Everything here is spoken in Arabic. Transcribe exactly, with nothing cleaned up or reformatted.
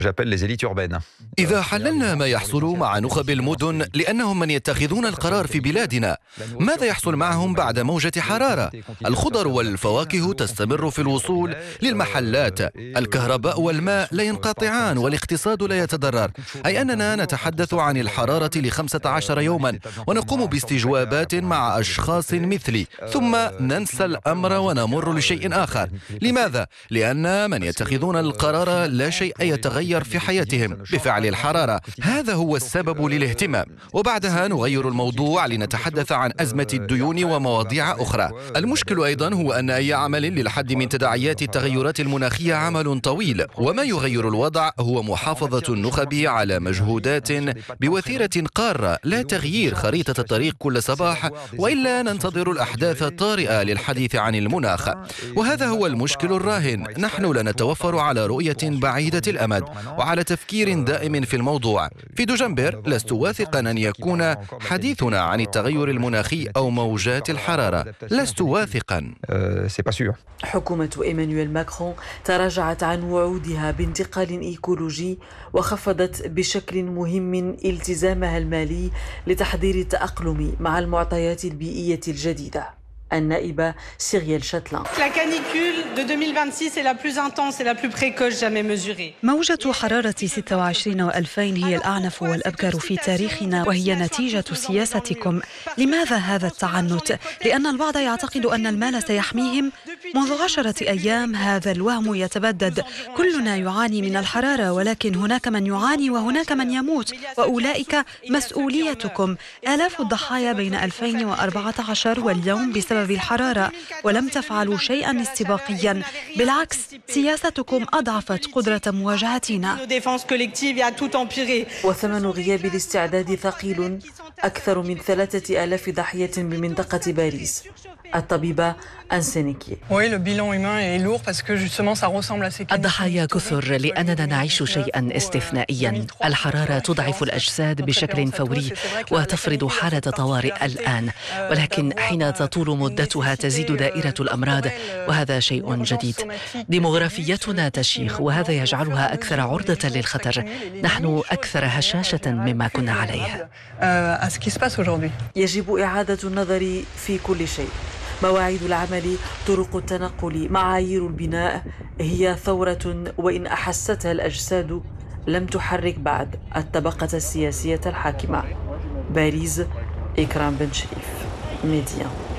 إذا حللنا ما يحصل مع نخب المدن لأنهم من يتخذون القرار في بلادنا، ماذا يحصل معهم بعد موجة حرارة؟ الخضر والفواكه تستمر في الوصول للمحلات، الكهرباء والماء لا ينقطعان والاقتصاد لا يتضرر، أي أننا نتحدث عن الحرارة لخمسة عشر يوما ونقوم باستجوابات مع أشخاص مثلي، ثم ننسى الأمر ونمر لشيء آخر. لماذا؟ لأن من يتخذون القرار لا شيء يتغير في حياتهم بفعل الحرارة. هذا هو السبب للاهتمام، وبعدها نغير الموضوع لنتحدث عن أزمة الديون ومواضيع أخرى. المشكل أيضا هو أن أي عمل للحد من تداعيات التغيرات المناخية عمل طويل، وما يغير الوضع هو محافظة النخب على مجهودات بوتيرة قارة، لا تغيير خريطة الطريق كل صباح، وإلا ننتظر الأحداث الطارئة للحديث عن المناخ. وهذا هو المشكل الراهن. نحن لا نتوفر على رؤية بعيدة الأمد وعلى تفكير دائم في الموضوع. في دجنبر لست واثقا أن يكون حديثنا عن التغير المناخي أو موجات الحرارة، لست واثقا. حكومة إيمانويل ماكرون تراجعت عن وعودها بانتقال إيكولوجي وخفضت بشكل مهم التزامها المالي لتحضير التأقلم مع المعطيات البيئية الجديدة. النائبة سيريال شاتلان. موجة حرارة ستة وعشرين وألفين هي الأعنف والأبكر في تاريخنا، وهي نتيجة سياستكم. لماذا هذا التعنت؟ لأن البعض يعتقد أن المال سيحميهم. منذ عشرة أيام هذا الوهم يتبدد. كلنا يعاني من الحرارة، ولكن هناك من يعاني وهناك من يموت، وأولئك مسؤوليتكم. آلاف الضحايا بين ألفين وأربعة عشر واليوم بسبب الحرارة، ولم تفعلوا شيئا استباقيا. بالعكس، سياستكم أضعفت قدرة مواجهتنا. وثمن غياب الاستعداد ثقيل، أكثر من ثلاثة آلاف ضحية بمنطقة باريس. الطبيبة أنسينيكي. الضحايا كثر لأننا نعيش شيئا استثنائيا. الحرارة تضعف الأجساد بشكل فوري وتفرض حالة طوارئ الآن، ولكن حين تطول مدتها تزيد دائرة الأمراض، وهذا شيء جديد. ديموغرافيتنا تشيخ، وهذا يجعلها أكثر عرضة للخطر. نحن أكثر هشاشة مما كنا عليه. يجب إعادة النظر في كل شيء: مواعيد العمل، طرق التنقل، معايير البناء. هي ثورة وإن أحستها الأجساد لم تحرك بعد الطبقة السياسية الحاكمة. باريس، إكرام بن شريف، ميديا.